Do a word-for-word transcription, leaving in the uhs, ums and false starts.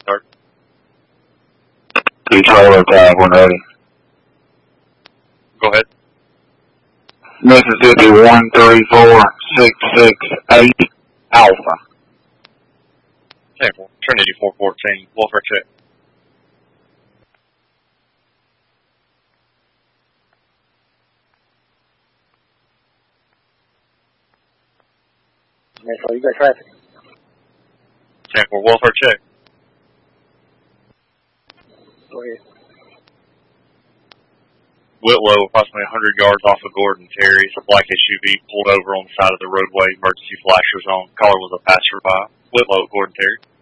Sir. Two trailer tag when ready. Go ahead. Mississippi one three four six six eight Alpha. ten four. Trinity four fourteen. Welfare check. Metro, you got traffic. ten four. Welfare check. Go ahead. Whitlow, approximately one hundred yards off of Gordon Terry. It's a black S U V pulled over on the side of the roadway. Emergency flashers on. Caller was a passerby. Whitlow, Gordon Terry.